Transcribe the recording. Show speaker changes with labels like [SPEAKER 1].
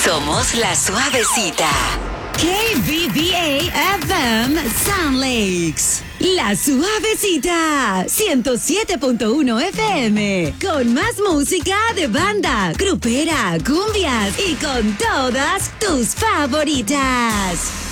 [SPEAKER 1] Somos La Suavecita.
[SPEAKER 2] KBBA FM Sound Lakes. La Suavecita, 107.1 FM, con más música de banda, grupera, cumbias y con todas tus favoritas.